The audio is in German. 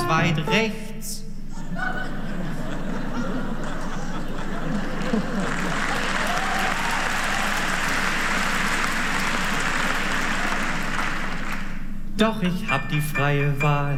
weit rechts. Doch ich hab die freie Wahl.